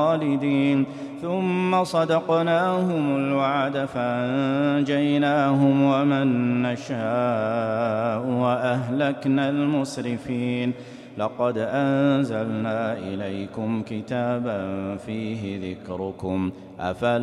خالدين ثم صدقناهم الوعد فأنجيناهم ومن نشاء وأهلكنا المسرفين لقد أنزلنا إليكم كتابا فيه ذكركم أفلا